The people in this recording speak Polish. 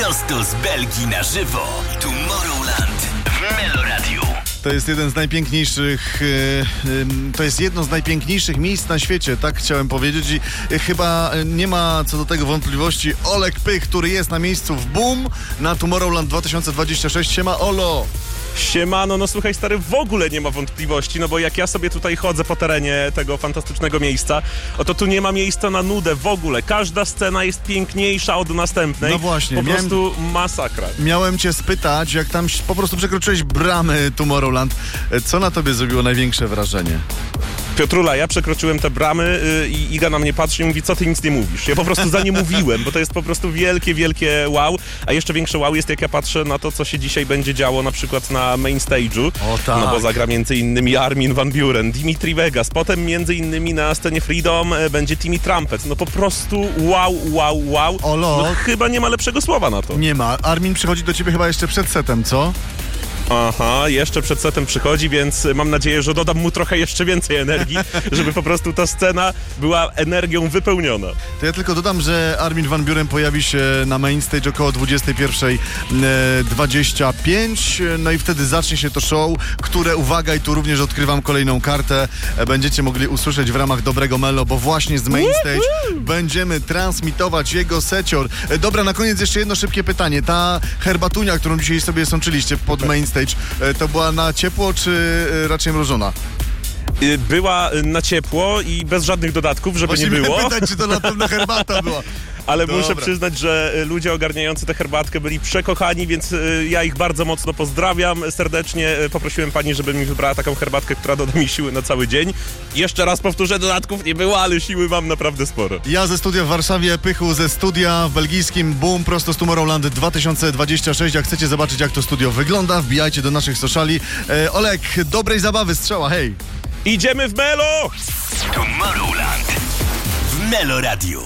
Prosto z Belgii na żywo. Tomorrowland w Meloradiu. To jest jedno z najpiękniejszych miejsc na świecie, tak chciałem powiedzieć, i chyba nie ma co do tego wątpliwości. Olek Pych, który jest na miejscu w Boom na Tomorrowland 2026. Siema, Olo! Siemano, no słuchaj stary, w ogóle nie ma wątpliwości, no bo jak ja sobie tutaj chodzę po terenie tego fantastycznego miejsca, oto tu nie ma miejsca na nudę w ogóle. Każda scena jest piękniejsza od następnej. No właśnie. Po prostu masakra. Miałem cię spytać, jak tam po prostu przekroczyłeś bramy Tomorrowland, co na tobie zrobiło największe wrażenie? Piotrula, ja przekroczyłem te bramy i Iga na mnie patrzy i mówi, co ty nic nie mówisz. Ja po prostu za nie mówiłem, bo to jest po prostu wielkie, wielkie wow. A jeszcze większe wow jest, jak ja patrzę na to, co się dzisiaj będzie działo na przykład na main stage'u. O tak. No bo zagra między innymi Armin van Buuren, Dimitri Vegas, potem między innymi na scenie Freedom będzie Timmy Trumpet. No po prostu wow, wow, wow. Olo. No chyba nie ma lepszego słowa na to. Nie ma. Armin przychodzi do ciebie chyba jeszcze przed setem, co? Aha, jeszcze przed setem przychodzi, więc mam nadzieję, że dodam mu trochę jeszcze więcej energii, żeby po prostu ta scena była energią wypełniona. To ja tylko dodam, że Armin van Buuren pojawi się na main stage około 21:25, no i wtedy zacznie się to show, które, uwaga, i tu również odkrywam kolejną kartę, będziecie mogli usłyszeć w ramach Dobrego Melo, bo właśnie z main stage będziemy transmitować jego secior. Dobra, na koniec jeszcze jedno szybkie pytanie. Ta herbatunia, którą dzisiaj sobie sączyliście pod main stage, to była na ciepło, czy raczej mrożona? Była na ciepło i bez żadnych dodatków, żeby Musimy nie było. pytać, czy to na pewno herbata była. Ale Dobra. muszę przyznać, że ludzie ogarniający tę herbatkę byli przekochani, więc ja ich bardzo mocno pozdrawiam. Serdecznie poprosiłem pani, żeby mi wybrała taką herbatkę, która doda mi siły na cały dzień. Jeszcze raz powtórzę, dodatków nie było, ale siły mam naprawdę sporo. Ja ze studia w Warszawie, Pychu ze studia w belgijskim Boom, prosto z Tomorrowland 2026. Jak chcecie zobaczyć, jak to studio wygląda, wbijajcie do naszych sociali. Olek, dobrej zabawy, strzała, hej! Idziemy w Melo! Tomorrowland w Meloradiu.